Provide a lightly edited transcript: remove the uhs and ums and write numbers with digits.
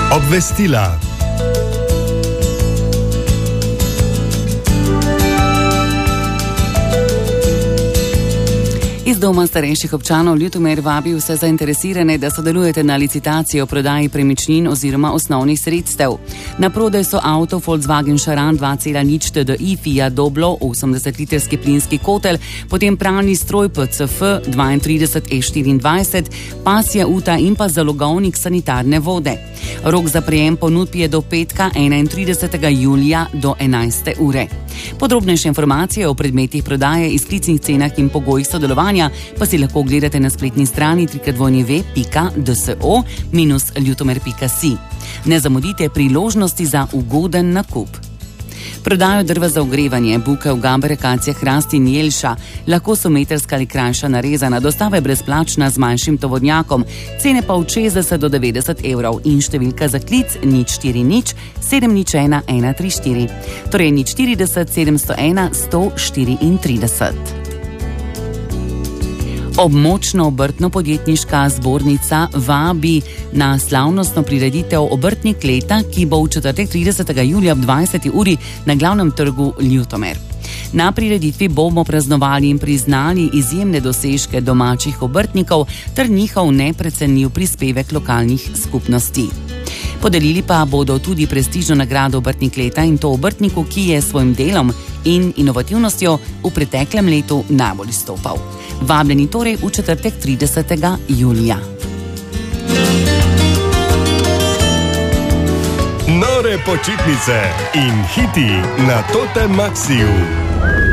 Obvestila. Iz Doma starejših občanov Ljutomer vabi vse zainteresirane, da sodelujete na licitaciji o prodaji premičnin oziroma osnovnih sredstev. Na prodaj so avto Volkswagen Charan 2.0 TDI, Fiat Doblo 80-litrski plinski kotel, potem pralni stroj PCF 32E24, pasja uta in pa zalogovnik sanitarne vode. Rok za prejem ponudb je do petka 31. julija do 11. ure. Podrobnejše informacije o predmetih prodaje, izklicnih cenah in pogojih sodelovanja pa si lahko ogledate na spletni strani www.dso-ljutomer.si. Ne zamudite priložnosti za ugoden nakup. Prodajo drva za ogrevanje, bukev, gambe, akacije, hrast in jelša, lahko so metrska ali krajša narezana, dostava je brezplačna z manjšim tovornjakom, cene pa od 60 do 90 evrov in številka za klic 040 701 134, torej 040 701 134. Območno obrtno-podjetniška zbornica vabi na slavnostno prireditev Obrtnik leta, ki bo v četrtek 30. julija ob 20. uri na glavnem trgu Ljutomer. Na prireditvi bomo praznovali in priznali izjemne dosežke domačih obrtnikov ter njihov neprecenljiv prispevek lokalnih skupnosti. Podelili pa bodo tudi prestižno nagrado Obrtnik leta, in to obrtniku, ki je s svojim delom in inovativnostjo v preteklem letu najbolj izstopal. Vabljeni torej v četrtek 30. julija. Nore počitnice in hiti na Totem Maxiju.